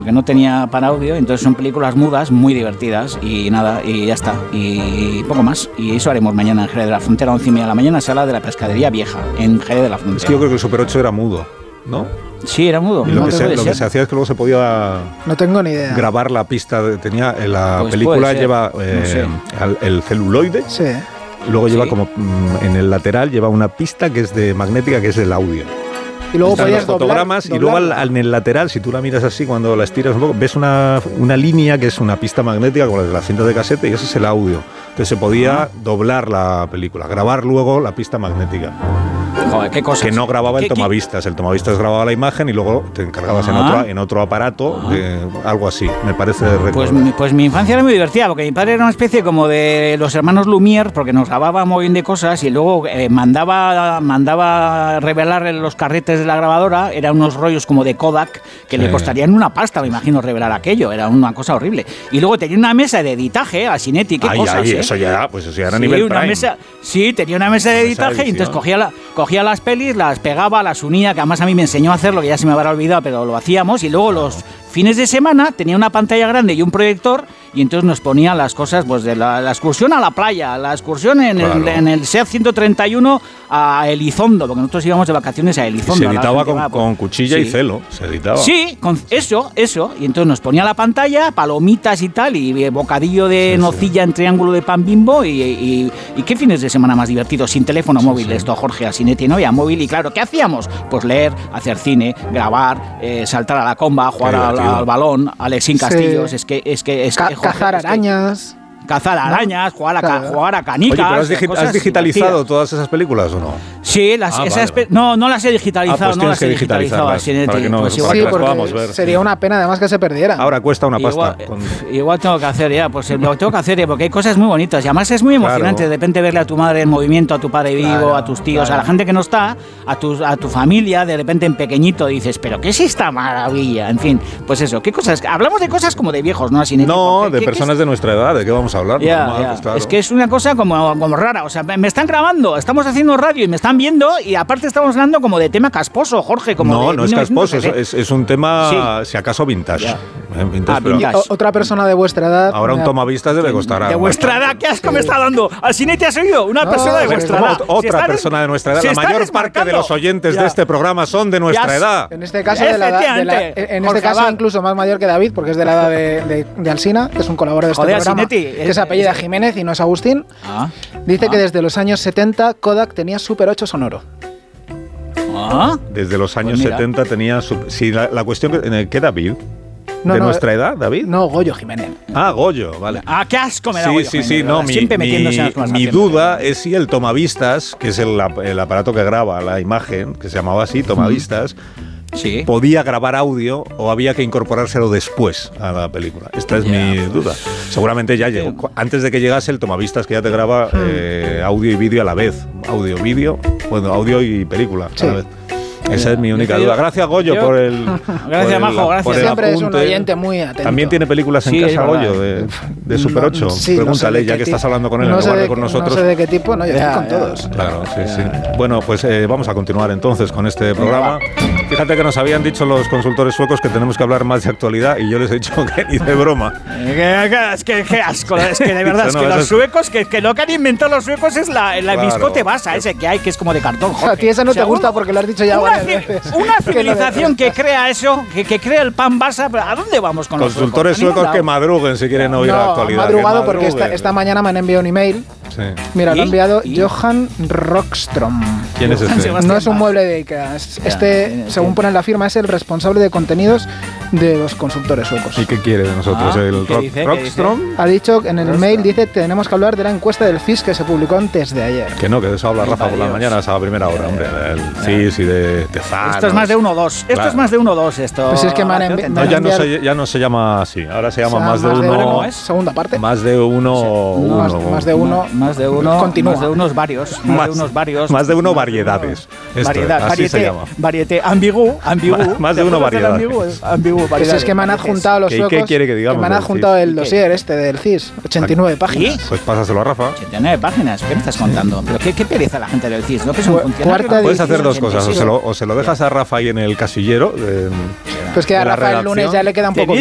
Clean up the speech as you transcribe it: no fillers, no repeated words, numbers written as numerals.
que no tenía para audio, entonces son películas mudas muy divertidas y nada, y ya está, y poco más. Y eso haremos mañana en Jerez de la Frontera, 11:30 de la mañana, sala de la Pescadería Vieja, en Jerez de la Frontera. Es que yo creo que el Super 8 era mudo, ¿no? Sí, era mudo. Y lo que se hacía es que luego se podía no tengo ni idea. Grabar la pista, tenía la Pues película lleva el celuloide, sí. Luego lleva como en el lateral lleva una pista que es de magnética, que es el audio. Y luego están podías los fotogramas y luego en el lateral, si tú la miras así, cuando la estiras un poco, ves una línea que es una pista magnética como la de la cinta de casete, y ese es el audio. Entonces se podía doblar la película, grabar luego la pista magnética. Joder, qué cosas. Que no grababa el tomavistas. El tomavistas grababa la imagen y luego te encargabas en otro aparato, algo así, me parece recordar. Pues mi infancia era muy divertida, porque mi padre era una especie como de los hermanos Lumière, porque nos grababa muy bien de cosas y luego mandaba revelar los carretes de la grabadora. Eran unos rollos como de Kodak que le costarían una pasta, me imagino, revelar aquello. Era una cosa horrible. Y luego tenía una mesa de editaje, Asinetti, qué cosas. Eso ya era nivel una Prime. Mesa, sí, tenía una mesa de editaje y entonces cogía las pelis, las pegaba, las unía, que además a mí me enseñó a hacerlo, que ya se me habrá olvidado, pero lo hacíamos, y luego los fines de semana tenía una pantalla grande y un proyector, y entonces nos ponía las cosas, pues de la excursión a la playa, la excursión en el SEAT 131 a Elizondo, porque nosotros íbamos de vacaciones a Elizondo. Se editaba con cuchilla y celo, se editaba. Sí, con eso, y entonces nos ponía la pantalla, palomitas y tal, y bocadillo de nocilla en triángulo de pan Bimbo, y qué fines de semana más divertidos, sin teléfono móvil, esto, Jorge Asinetti, no había móvil, y claro, ¿qué hacíamos? Pues leer, hacer cine, grabar, saltar a la comba, jugar al balón, Alexín Castillos, es que cazar arañas. Jugar a canicas. Oye, pero ¿has digitalizado todas esas películas o no? Sí, no las he digitalizado. Pues tienes que digitalizarlas para que las podamos ver. Sería una pena además que se perdieran. Ahora cuesta una pasta. Igual tengo que hacer lo tengo que hacer porque hay cosas muy bonitas y además es muy emocionante de repente verle a tu madre en movimiento, a tu padre vivo, a tus tíos, a la gente que no está, a tu familia, de repente en pequeñito dices, pero ¿qué es esta maravilla? En fin, pues eso, ¿qué cosas? Hablamos de cosas como de viejos, ¿no? No, de personas de nuestra edad, ¿de qué vamos a hablar? Pues claro. Es que es una cosa como rara, o sea, me están grabando, estamos haciendo radio y me están viendo y aparte estamos hablando como de tema casposo, Jorge. No es casposo, es un tema, si acaso, vintage. Vintage. Otra persona de vuestra edad. Ahora un tomavistas debe costar. ¿De vuestra edad? ¿Qué asco me está dando? Asinetti, ¿has oído? Una persona de vuestra edad. Otra persona de nuestra edad. La mayor parte de los oyentes de este programa son de nuestra edad. En este caso, incluso más mayor que David, porque es de la edad de Alsina, que es un colaborador de este programa. Que se apellida Jiménez y no es Agustín. Dice que desde los años 70 Kodak tenía Super 8 sonoro. Desde los años 70 tenía... la cuestión... ¿Qué David? ¿De nuestra edad, David? No, Goyo Jiménez. Goyo, vale. Qué asco me da Goyo Jiménez. Sí, no, mi duda es si el tomavistas, que es el aparato que graba la imagen, que se llamaba así, tomavistas, podía grabar audio o había que incorporárselo después a la película. Esta es mi duda. Seguramente ya llegó. Antes de que llegase el tomavistas, que ya te graba audio y vídeo a la vez. Audio y película a la vez. Esa es mi única duda. Gracias, Goyo, por el. Gracias, Majo, gracias. Siempre es un oyente muy atento. También tiene películas en casa, Goyo, de Super 8. Pregúntale, ya que estás hablando con él en lugar de con nosotros. No sé de qué tipo, yo estoy con todos. Claro, sí. Bueno, pues vamos a continuar entonces con este programa. Fíjate que nos habían dicho los consultores suecos que tenemos que hablar más de actualidad y yo les he dicho que ni de broma. Es que qué asco, es que de verdad, es que los suecos, que lo que han inventado los suecos es la biscote basa ese que hay, que es como de cartón. A ti esa no te gusta porque lo has dicho ya varias veces. Una civilización que crea eso, que crea el pan basa, ¿a dónde vamos con los consultores suecos? Que madruguen si quieren oír la actualidad. Han madrugado porque esta mañana me han enviado un email. Sí. Mira, lo ha enviado Johan Rockström. ¿Quién es este? No es un mueble de Ikea. Según pone en la firma, es el responsable de contenidos de los consultores suecos. ¿Y qué quiere de nosotros? ¿Rockström? Ha dicho en el mail, dice, tenemos que hablar de la encuesta del CIS que se publicó antes de ayer. Que no, que de eso habla Rafa por la mañana, a la primera hora, hombre. El CIS y de Tezanos. Esto es más de 1-2. Esto es más de 1-2. Esto. Pues es que ya no se llama así. Ahora se llama más de uno. Segunda parte. Más de uno. Más de uno. Más de uno. Continúa. Más de unos varios. Más de uno variedades. Así se llama. Varieté. Ambigú. Más de uno variedades. Ambigú. Pues es que me han adjuntado los suecos. ¿Qué quiere que digamos? Me han adjuntado el dossier del CIS. 89 páginas. Pues pásaselo a Rafa. 89 páginas. ¿Qué me estás contando? ¿Pero qué pereza la gente del CIS? ¿No que es un funcionario? Puedes hacer dos cosas. O se lo dejas a Rafa ahí en el casillero. Pues que a Rafa el lunes ya le queda un poco